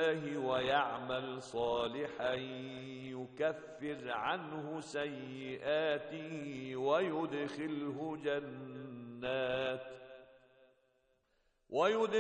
الله ويعمل صالحا يكفر عنه سيئاته ويدخله جنات